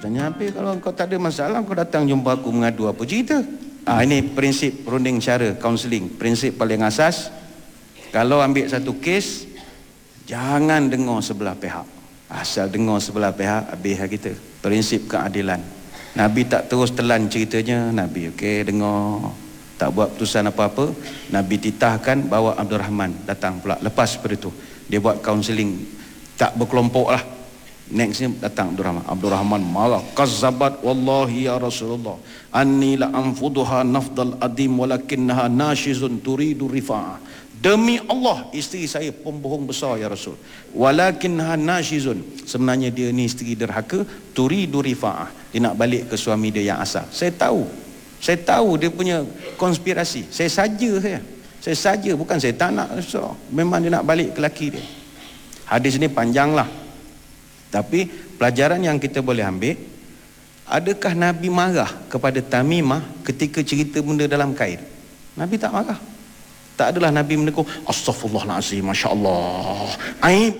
Tanya Habib, kalau kau tak ada masalah, kau datang jumpa aku mengadu, apa cerita? Ini prinsip runding cara kaunseling. Prinsip paling asas, kalau ambil satu kes, jangan dengar sebelah pihak. Asal dengar sebelah pihak, habis kita. Prinsip keadilan. Nabi tak terus telan ceritanya. Nabi dengar, tak buat keputusan apa-apa. Nabi titahkan bawa Abdul Rahman datang pula. Lepas pada itu dia buat kaunseling, tak berkelompok lah. Nextnya datang Abdul Rahman marah, kazzabat wallahi ya Rasulullah anni la anfuduha nafdal adim walakinnaha nashizun turidu rifa'ah. Demi Allah, isteri saya pembohong besar ya Rasul. Walakinnaha nashizun, sebenarnya dia ni isteri derhaka, turidu rifa'ah, dia nak balik ke suami dia yang asal. Saya tahu dia punya konspirasi. Saya saja, bukan saya tak nak. Memang dia nak balik ke laki dia. Hadis ni panjang lah, tapi pelajaran yang kita boleh ambil, adakah Nabi marah kepada Tamimah ketika cerita benda dalam kain? Nabi tak marah. Tak adalah Nabi menegur, astaghfirullahalazim, masya-Allah, aib.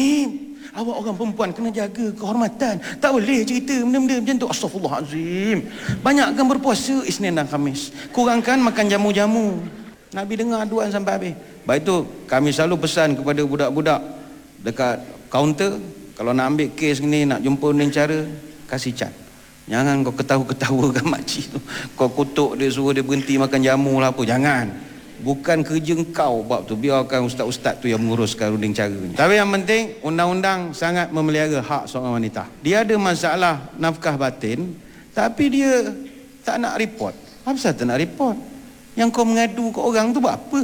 Awak orang perempuan kena jaga kehormatan, tak boleh cerita benda-benda macam tu. Astaghfirullahalazim. Banyakkan berpuasa Isnin dan Khamis, kurangkan makan jamu-jamu. Nabi dengar aduan sampai habis. Baik tu kami selalu pesan kepada budak-budak dekat kaunter, kalau nak ambil kes ni, nak jumpa runding cara, kasih cat. Jangan kau ketawa-ketawa kan makcik tu, kau kutuk dia, suruh dia berhenti makan jamu lah apa. Jangan. Bukan kerja kau bab tu, biarkan ustaz-ustaz tu yang menguruskan runding cara ni. Tapi yang penting, undang-undang sangat memelihara hak seorang wanita. Dia ada masalah nafkah batin, tapi dia tak nak report. Apa pasal tak nak report? Yang kau mengadu ke orang tu buat apa?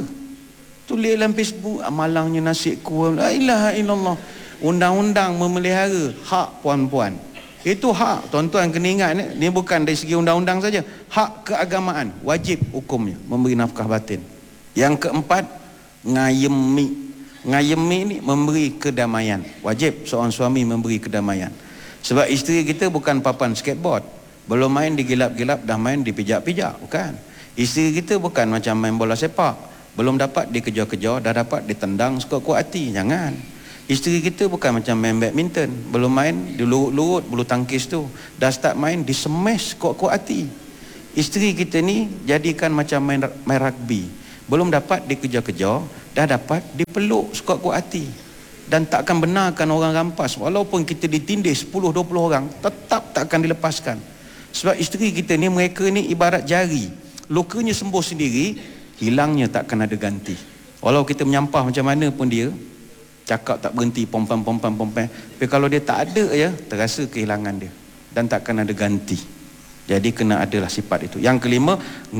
Tulis dalam Facebook, malangnya nasibku, la ilaha illallah. Undang-undang memelihara hak puan-puan. Itu hak, tuan-tuan kena ingat, ni bukan dari segi undang-undang saja. Hak keagamaan, wajib hukumnya memberi nafkah batin. Yang keempat, ngayemi. Ngayemi ni memberi kedamaian. Wajib seorang suami memberi kedamaian. Sebab isteri kita bukan papan skateboard, belum main digilap-gilap dah main dipijak-pijak, bukan. Isteri kita bukan macam main bola sepak, belum dapat dikejar-kejar dah dapat ditendang sekuat-kuat hati. Jangan. Isteri kita bukan macam main badminton, belum main dilurut-lurut bulu tangkis tu, dah start main disemes kuat-kuat hati. Isteri kita ni jadikan macam main rugby, belum dapat dikejar-kejar dah dapat dipeluk sekuat-kuat hati. Dan takkan benarkan orang rampas, walaupun kita ditindih 10-20 orang, tetap takkan dilepaskan. Sebab isteri kita ni, mereka ni ibarat jari, lukanya sembuh sendiri, hilangnya takkan ada ganti. Walau kita menyampah macam mana pun dia cakap tak berhenti, pompam. Tapi kalau dia tak ada ya, terasa kehilangan dia dan takkan ada ganti. Jadi kena adalah sifat itu. Yang kelima,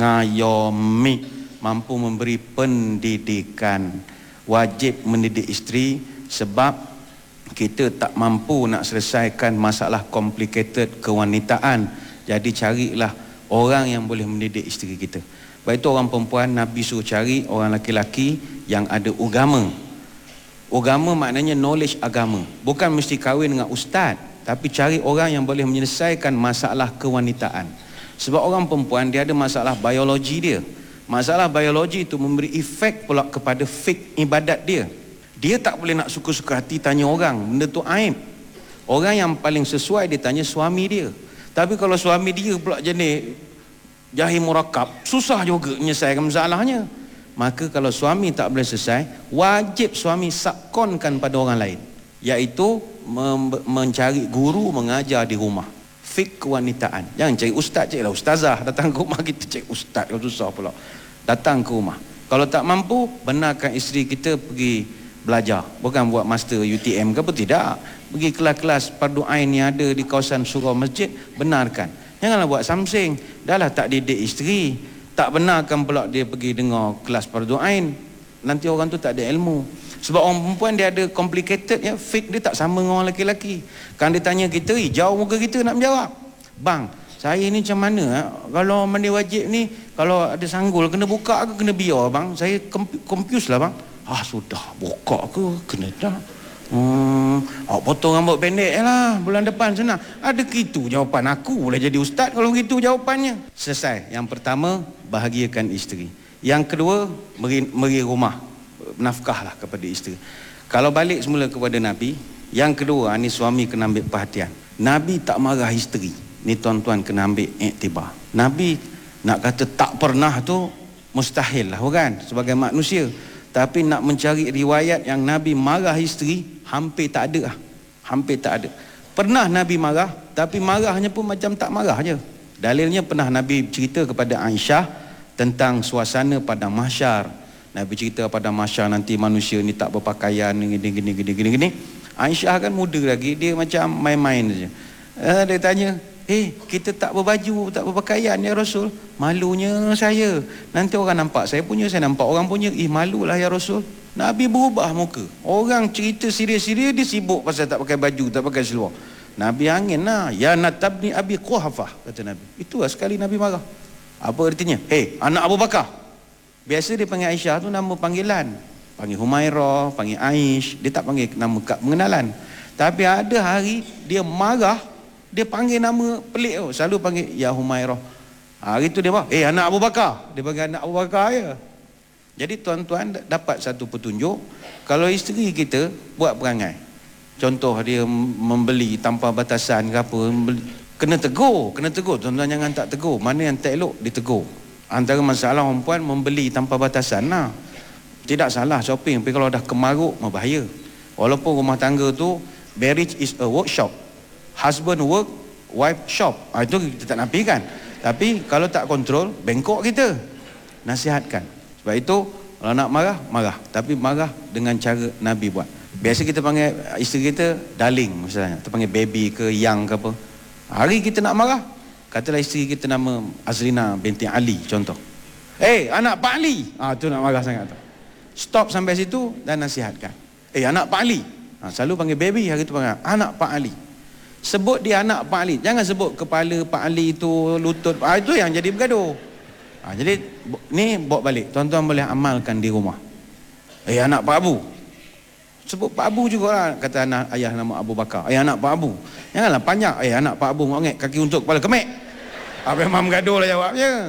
ngayomi, mampu memberi pendidikan. Wajib mendidik isteri, sebab kita tak mampu nak selesaikan masalah complicated kewanitaan. Jadi carilah orang yang boleh mendidik isteri kita. Baik itu orang perempuan, Nabi suruh cari orang laki-laki yang ada agama. Agama maknanya knowledge agama. Bukan mesti kahwin dengan ustaz, tapi cari orang yang boleh menyelesaikan masalah kewanitaan. Sebab orang perempuan dia ada masalah biologi dia. Masalah biologi itu memberi efek pula kepada fik ibadat dia. Dia tak boleh nak suka-suka hati tanya orang, benda tu aib. Orang yang paling sesuai dia tanya suami dia. Tapi kalau suami dia pula jenis jahil murakab, susah juga menyelesaikan masalahnya. Maka kalau suami tak boleh selesai, wajib suami sakonkan pada orang lain, iaitu mencari guru mengajar di rumah fik kewanitaan. Jangan cari ustaz, carilah ustazah. Datang ke rumah kita cari ustaz, kalau susah pula. Datang ke rumah. Kalau tak mampu, benarkan isteri kita pergi belajar. Bukan buat master UTM ke apa, tidak. Pergi kelas-kelas fardu ain yang ada di kawasan surau masjid, benarkan. Janganlah buat samsing. Dahlah tak didik isteri, tak benarkan pula dia pergi dengar kelas fardu ain. Nanti orang tu tak ada ilmu. Sebab orang perempuan dia ada complicated ya, fake dia tak sama dengan orang lelaki. Kan dia tanya kita, jauh muka kita nak menjawab. Bang, saya ni macam mana? Kalau mandi wajib ni, kalau ada sanggul kena buka ke kena biar bang? Saya confused lah bang. Sudah, buka ke kena tak? Potong rambut pendek lah, bulan depan senang. Ada gitu jawapan aku, boleh jadi ustaz kalau gitu jawapannya. Selesai. Yang pertama, bahagiakan isteri. Yang kedua, beri rumah, nafkahlah kepada isteri. Kalau balik semula kepada Nabi, yang kedua, ini suami kena ambil perhatian. Nabi tak marah isteri. Ni tuan-tuan kena ambil iktibar. Nabi nak kata tak pernah tu mustahil lah kan, sebagai manusia. Tapi nak mencari riwayat yang Nabi marah isteri, hampir tak ada lah. Hampir tak ada. Pernah Nabi marah, tapi marahnya pun macam tak marah je. Dalilnya pernah Nabi cerita kepada Aisyah tentang suasana pada mahsyar. Nabi cerita pada mahsyar nanti manusia ni tak berpakaian gini. Aisyah kan muda lagi, dia macam main-main saja. Dia tanya, kita tak berbaju, tak berpakaian ya Rasul. Malunya saya, nanti orang nampak saya punya, saya nampak orang punya, malulah ya Rasul. Nabi berubah muka. Orang cerita serius-serius, dia sibuk pasal tak pakai baju, tak pakai seluar. Nabi angin lah. Ya natabni Abi Quhafah, kata Nabi. Itulah sekali Nabi marah. Apa artinya? Anak Abu Bakar. Biasa dia panggil Aisyah tu nama panggilan. Panggil Humairah, panggil Aish. Dia tak panggil nama kad pengenalan. Tapi ada hari dia marah, dia panggil nama pelik tu. Selalu panggil Ya Humairah. Hari tu dia marah, anak Abu Bakar. Dia panggil anak Abu Bakar je. Jadi tuan-tuan dapat satu petunjuk. Kalau isteri kita buat perangai, contoh dia membeli tanpa batasan ke apa, kena tegur. Tuan-tuan jangan tak tegur. Mana yang tak elok ditegur. Antara masalah perempuan membeli tanpa batasan lah. Tidak salah shopping, tapi kalau dah kemaruk bahaya. Walaupun rumah tangga tu marriage is a workshop, husband work, wife shop. Itu kita tak nafikan. Tapi kalau tak kontrol, bengkok kita. Nasihatkan. Sebab itu kalau nak marah, marah. Tapi marah dengan cara Nabi buat. Biasa kita panggil isteri kita darling misalnya. Kita panggil baby ke yang ke apa. Hari kita nak marah, katalah isteri kita nama Azrina binti Ali contoh. Anak Pak Ali. Tu nak marah sangat tu. Stop sampai situ dan nasihatkan. Anak Pak Ali. Selalu panggil baby, hari tu panggil anak Pak Ali. Sebut dia anak Pak Ali. Jangan sebut kepala Pak Ali itu, lutut. Itu yang jadi bergaduh. Jadi ni bawa balik. Tuan-tuan boleh amalkan di rumah. Anak Pak Abu. Sebut Pak Abu jugalah. Kata anak ayah nama Abu Bakar. Anak Pak Abu. Janganlah panjang. Anak Pak Abu ngongek kaki untuk kepala kemek. Memang bergaduh lah jawabnya.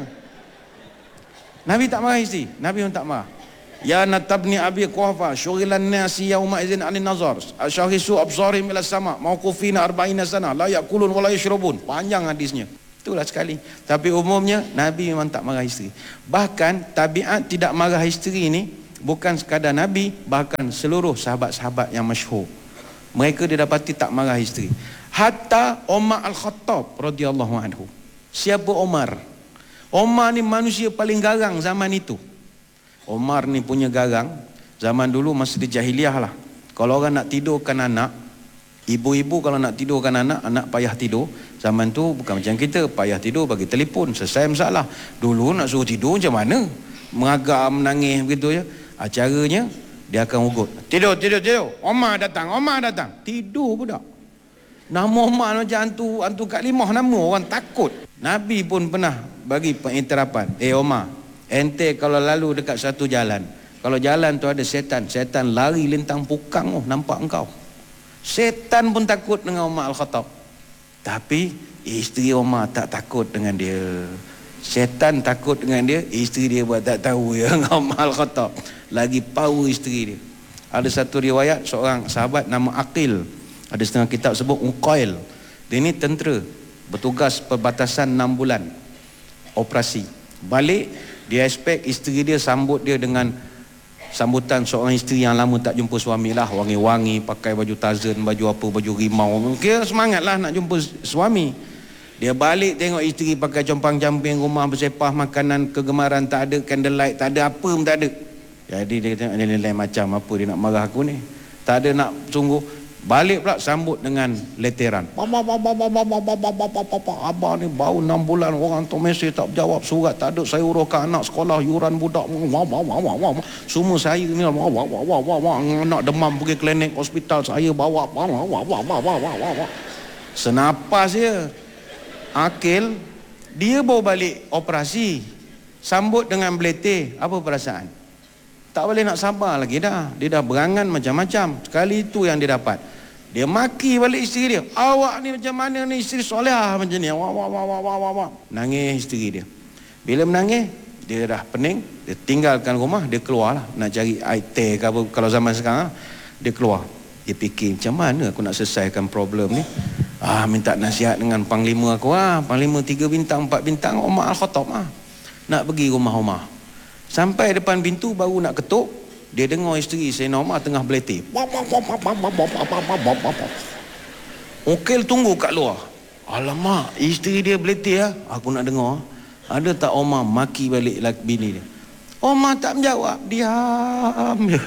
Nabi tak marah isteri. Nabi pun tak marah. Ya natabni Abi Quhafah syughilan nasi yauma idzin 'anil nazar ashahisu absarihim ila sama mauqufina 40 sana la yakulun wa la yashrabun. Panjang hadisnya. Itulah sekali. Tapi umumnya Nabi memang tak marah isteri. Bahkan tabiat tidak marah isteri ini bukan sekadar Nabi, bahkan seluruh sahabat-sahabat yang masyhur. Mereka didapati tak marah isteri. Hatta Umar Al-Khattab radhiyallahu anhu. Siapa Umar? Umar ni manusia paling garang zaman itu. Umar ni punya garang zaman dulu masa di jahiliah lah. Kalau orang nak tidurkan anak, ibu-ibu kalau nak tidurkan anak, anak payah tidur. Zaman tu bukan macam kita, payah tidur bagi telefon, selesai masalah. Dulu nak suruh tidur macam mana? Mengagam, menangis begitu je. Caranya dia akan ugut. Tidur. Umar datang. Tidur budak. Nama Umar macam hantu kat limah nama, orang takut. Nabi pun pernah bagi pengiktirafan. Umar, ente kalau lalu dekat satu jalan, kalau jalan tu ada setan lari lintang pukang, nampak engkau. Setan pun takut dengan Umar Al-Khattab. Tapi isteri Umar tak takut dengan dia. Setan takut dengan dia, isteri dia buat tak tahu ya dengan Umar Al-Khattab. Lagi power isteri dia. Ada satu riwayat seorang sahabat nama Aqil. Ada setengah kitab sebut Uqail. Dia ni tentera, bertugas perbatasan 6 bulan operasi. Balik, dia expect isteri dia sambut dia dengan sambutan seorang isteri yang lama tak jumpa suami lah. Wangi-wangi, pakai baju Tarzan, baju apa, baju rimau. Kira semangat lah nak jumpa suami. Dia balik tengok isteri pakai compang-camping, rumah bersepah, makanan kegemaran tak ada, candlelight tak ada, apa pun tak ada. Jadi dia tengok nilai macam apa dia nak marah aku ni. Tak ada nak sungguh. Balik pula sambut dengan leteran. Abah ni baru 6 bulan orang tu mesej tak jawab, surat tak ada, saya uruskan anak sekolah, yuran budak, semua saya ni anak demam pergi klinik hospital saya bawa. Senapas dia. Akil dia bawa balik operasi, sambut dengan belete. Apa perasaan? Tak boleh nak sabar lagi dah. Dia dah berangan macam-macam. Sekali itu yang dia dapat. Dia maki balik isteri dia. Awak ni macam mana ni, isteri soleh macam ni. Nangis isteri dia. Bila menangis, dia dah pening. Dia tinggalkan rumah, dia keluar lah. Nak cari air teh ke apa. Kalau zaman sekarang, dia keluar. Dia fikir macam mana aku nak selesaikan problem ni. Minta nasihat dengan panglima aku. Panglima 3 bintang 4 bintang Umar Al-Khattab nak pergi rumah Umar. Sampai depan pintu baru nak ketuk, dia dengar isteri Sayyidina Umar tengah berletih. Okil tunggu kat luar. Alamak, isteri dia berletih aku nak dengar. Ada tak Umar maki balik bini dia? Umar tak menjawab, diam je.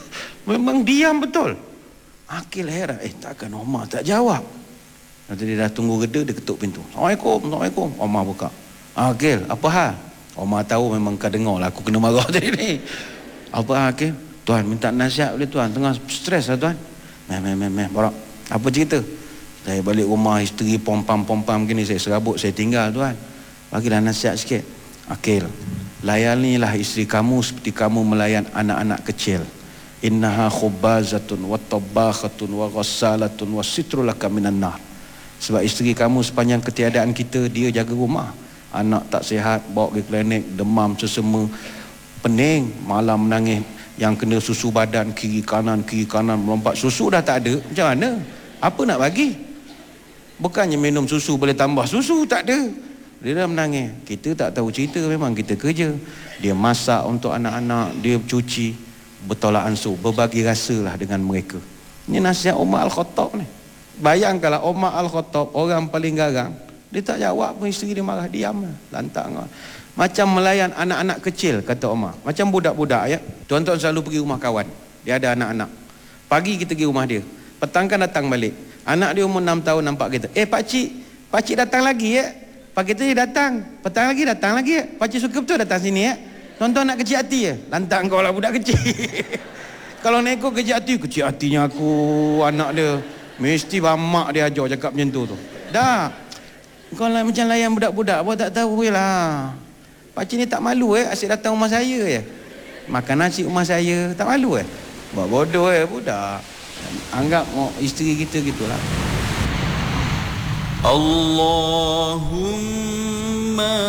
Memang diam betul. Akil heran, takkan Umar tak jawab. Nanti dia dah tunggu reda, dia ketuk pintu. Assalamualaikum. Umar buka. Akil, apa hal? Umar tahu memang kau dengar lah aku kena marah tadi ni. Apa hal Akil? Tuan minta nasihat boleh tuan, tengah stres lah tuan. Barak. Apa cerita? Saya balik rumah, isteri pom-pam gini, saya serabut, saya tinggal tuan. Bagilah nasihat sikit. Akil, layanilah isteri kamu seperti kamu melayan anak-anak kecil. Innaha khubazatun wa tabakhatun wa ghassalatun wa sitrulaka minan nar. Sebab isteri kamu sepanjang ketiadaan kita, dia jaga rumah. Anak tak sihat, bawa pergi klinik, demam sesama, pening, malam menangis, yang kena susu badan kiri kanan melompat, susu dah tak ada, macam mana? Apa nak bagi? Bukannya minum susu boleh tambah susu, tak ada. Dia dah menangis. Kita tak tahu cerita, memang kita kerja. Dia masak untuk anak-anak, dia cuci, bertolak ansur, berbagi rasalah dengan mereka. Ini nasihat Umar Al-Khattab ni. Bayangkanlah Umar Al-Khattab, orang paling garang, dia tak jawab pun, isteri dia marah, diam lah, lantang lah. Macam melayan anak-anak kecil, kata Umar. Macam budak-budak Tuan-tuan selalu pergi rumah kawan, dia ada anak-anak. Pagi kita pergi rumah dia, petang kan datang balik. Anak dia umur 6 tahun nampak kita, pakcik datang lagi Pagi tu dia datang, petang lagi datang lagi pakcik suka betul datang sini Tuan-tuan nak kecil hati lantang kau lah budak kecil. Kalau neko kecil hatinya aku, anak dia mesti mak dia ajar cakap macam tu. Dah. Kau lah macam layan budak-budak, apa tak tahu lah. Pakcik ni tak malu asyik datang rumah saya makan nasi rumah saya, tak malu buat bodoh budak. Anggap isteri kita gitulah. Allahumma